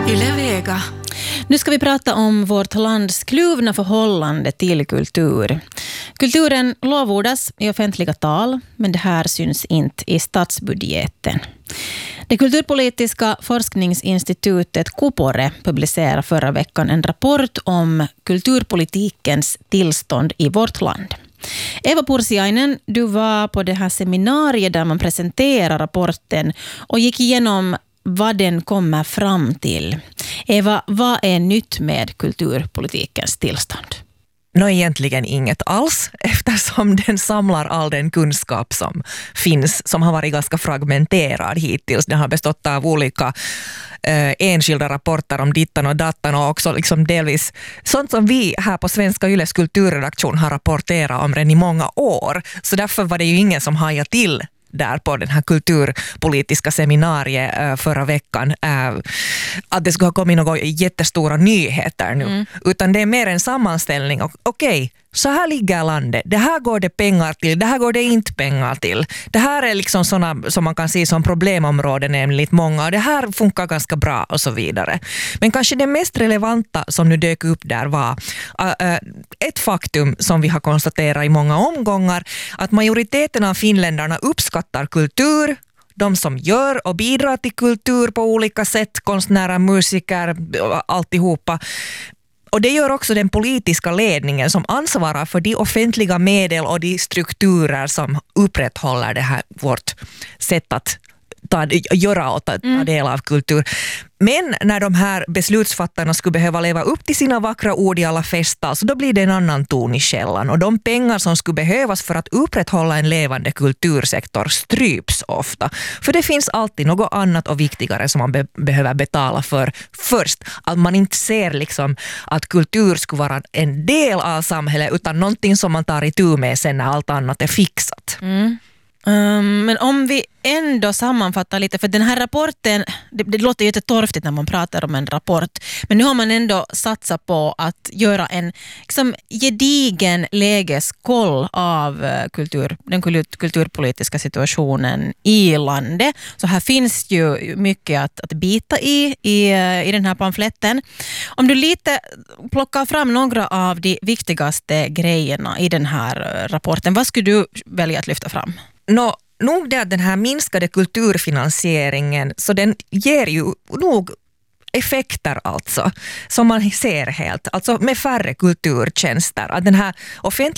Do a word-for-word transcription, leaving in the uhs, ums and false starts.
Yle Vega. Nu ska vi prata om vårt lands kluvna förhållande till kultur. Kulturen lovordas i offentliga tal, men det här syns inte i statsbudgeten. Det kulturpolitiska forskningsinstitutet Kupore publicerade förra veckan en rapport om kulturpolitikens tillstånd i vårt land. Eva Pursiainen, du var på det här seminariet där man presenterar rapporten och gick igenom vad den kommer fram till. Eva, vad är nytt med kulturpolitikens tillstånd? Nå, egentligen inget alls, eftersom den samlar all den kunskap som finns, som har varit ganska fragmenterad hittills. Den har bestått av olika eh, enskilda rapporter om dittan och dattan och också liksom delvis sånt som vi här på Svenska Yles kulturredaktion har rapporterat om redan i många år. Så därför var det ju ingen som hajade till där på den här kulturpolitiska seminariet förra veckan att det skulle ha kommit några jättestora nyheter nu. Mm. Utan det är mer en sammanställning. Okej, okay, så här ligger landet. Det här går det pengar till. Det här går det inte pengar till. Det här är liksom sådana som man kan se som problemområden enligt många. Och det här funkar ganska bra och så vidare. Men kanske det mest relevanta som nu dök upp där var uh, ett faktum som vi har konstaterat i många omgångar. Att majoriteten av finländarna uppskattar kultur. De som gör och bidrar till kultur på olika sätt. Konstnärer, musiker, alltihopa. Och det gör också den politiska ledningen som ansvarar för de offentliga medel och de strukturer som upprätthåller det här vårt sätt att ta, göra och ta, ta del av kultur. Men när de här beslutsfattarna skulle behöva leva upp till sina vackra ord i alla fester, så då blir det en annan ton i skällan. Och de pengar som skulle behövas för att upprätthålla en levande kultursektor stryps ofta. För det finns alltid något annat och viktigare som man be- behöver betala för först. Att man inte ser liksom att kultur skulle vara en del av samhället utan någonting som man tar i tur med sen när allt annat är fixat. Mm. Um, men om vi ändå sammanfattar lite, för den här rapporten, det, det låter jättetorftigt när man pratar om en rapport, men nu har man ändå satsat på att göra en liksom, gedigen lägeskoll av kultur, den kulturpolitiska situationen i landet. Så här finns ju mycket att, att bita i, i i den här pamfletten. Om du lite plockar fram några av de viktigaste grejerna i den här rapporten, vad skulle du välja att lyfta fram? Nå, nog det att den här minskade kulturfinansieringen, så den ger ju nog effekter alltså, som man ser helt. Alltså med färre kulturtjänster. Att den här offentliga